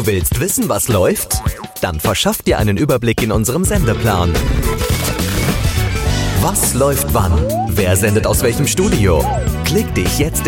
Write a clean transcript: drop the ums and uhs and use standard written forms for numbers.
Du willst wissen, was läuft? Dann verschaff dir einen Überblick in unserem Sendeplan. Was läuft wann? Wer sendet aus welchem Studio? Klick dich jetzt